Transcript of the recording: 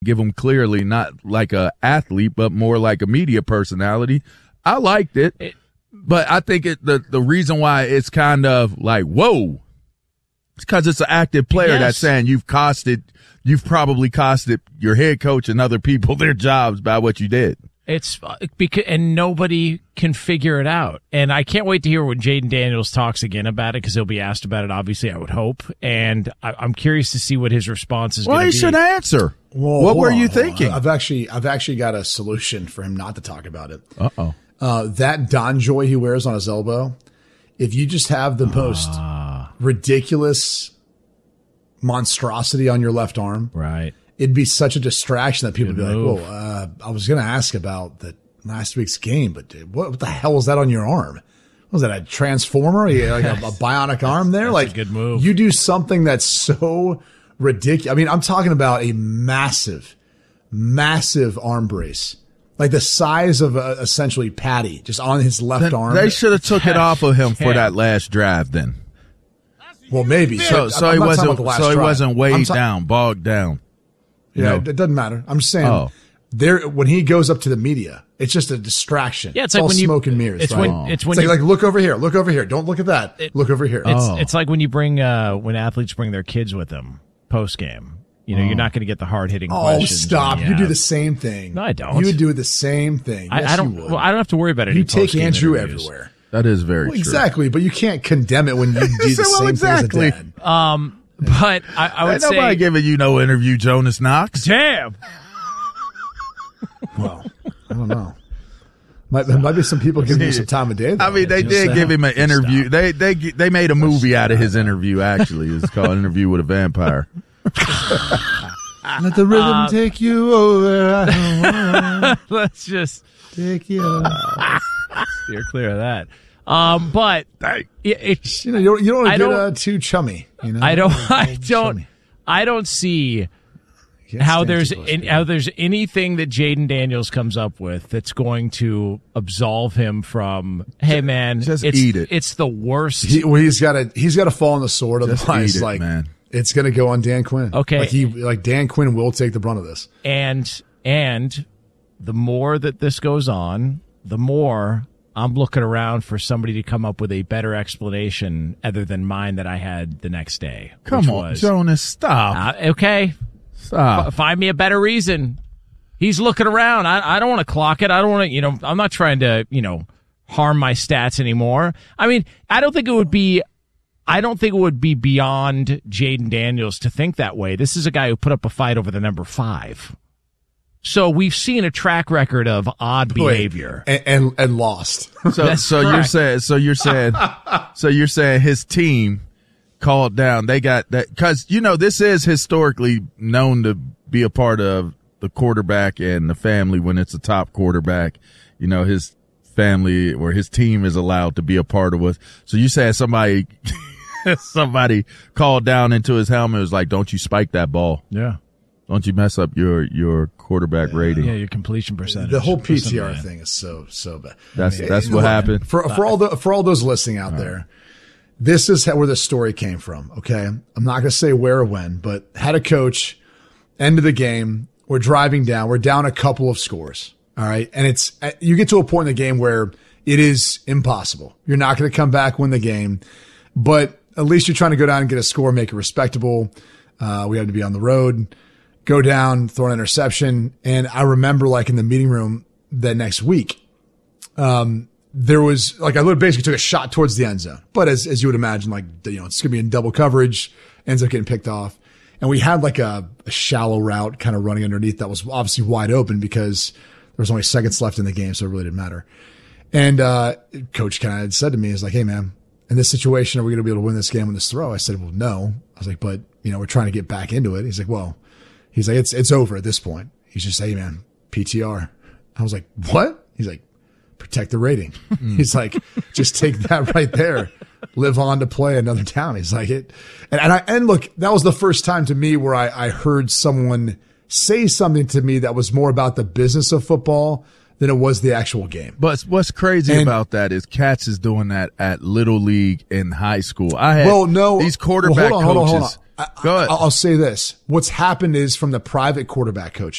give him clearly not like a athlete, but more like a media personality. I liked it, but I think the reason why it's kind of like, whoa, it's because it's an active player that's saying you've probably costed your head coach and other people their jobs by what you did. It's because, and nobody can figure it out. And I can't wait to hear when Jaden Daniels talks again about it, because he'll be asked about it, obviously, I would hope. And I'm curious to see what his response is going to be. Well, he should answer. Well, what were you thinking? I've actually got a solution for him not to talk about it. Uh-oh. That Don Joy he wears on his elbow, if you just have the most ridiculous monstrosity on your left arm, right, it'd be such a distraction that people would be like, whoa, I was going to ask about the last week's game, but what the hell was that on your arm? Was that a transformer? Like a bionic arm there? That's like a good move. You do something that's so ridiculous. I mean, I'm talking about a massive arm brace. Like the size of essentially Patty, just on his left arm. They should have took it off of him for that last drive then. Well, maybe. So he wasn't weighed down, bogged down. Yeah, it doesn't matter. I'm just saying, when he goes up to the media, it's just a distraction. Yeah, it's like all when smoke and mirrors. It's right? it's like look over here, Don't look at that. Look over here. It's like when you bring when athletes bring their kids with them post game. You know, you're not going to get the hard hitting questions. Oh, stop! You do the same thing. No, I don't. You would do the same thing. Yes, I don't. You would. Well, I don't have to worry about it. You take Andrew everywhere. That is very true. Exactly, but you can't condemn it when you do the same thing as a dad. But I would say nobody giving you no interview, Jonas Knox. Damn. Well, I don't know. Might be some people giving you some time of day. Though. I mean, they did give him an interview. They made a movie out of his interview. Actually, it's called "Interview with a Vampire." Let the rhythm take you over. Let's just take you over. Steer clear of that. But it's, you don't want to get too chummy. You know, I don't see how there's anything that Jaden Daniels comes up with that's going to absolve him from. Hey man, just eat it. It's the worst. He's got to fall on the sword. Otherwise, eat it, man. It's going to go on Dan Quinn. Okay. Like Dan Quinn will take the brunt of this. And the more that this goes on, the more I'm looking around for somebody to come up with a better explanation other than mine that I had the next day. Come on, Jonas, stop. Okay. Stop. Find me a better reason. He's looking around. I don't want to clock it. I don't want to, I'm not trying to, harm my stats anymore. I mean, I don't think it would be beyond Jaden Daniels to think that way. This is a guy who put up a fight over the number 5. So we've seen a track record of odd behavior and lost. So you're saying his team called down. They got that because this is historically known to be a part of the quarterback and the family when it's a top quarterback. His family or his team is allowed to be a part of it. So you said somebody called down into his helmet and was like, "Don't you spike that ball? Yeah. Don't you mess up your quarterback rating? Yeah, your completion percentage." The whole PTR thing is so bad. That's what happened. For all those listening out there, this is where the story came from. Okay, I'm not going to say where or when, but had a coach. End of the game, we're driving down. We're down a couple of scores. All right, and you get to a point in the game where it is impossible. You're not going to come back, win the game, but at least you're trying to go down and get a score, make it respectable. We had to be on the road. Go down, throw an interception. And I remember in the meeting room that next week, there was I literally basically took a shot towards the end zone. But as you would imagine, it's going to be in double coverage, ends up getting picked off. And we had a shallow route kind of running underneath that was obviously wide open because there was only seconds left in the game. So it really didn't matter. And, coach kind of said to me, he's like, "Hey man, in this situation, are we going to be able to win this game with this throw?" I said, "Well, no." I was like, "But we're trying to get back into it." He's like, "Well," he's like, it's over at this point. He's just, "Hey man, PTR." I was like, "What?" He's like, "Protect the rating." He's like, "Just take that right there. Live on to play another down." He's like it. And look, that was the first time to me where I heard someone say something to me that was more about the business of football than it was the actual game. But what's crazy about that is Katz is doing that at Little League in high school. These quarterback coaches. Hold on. Go ahead. I'll say this. What's happened is from the private quarterback coaches,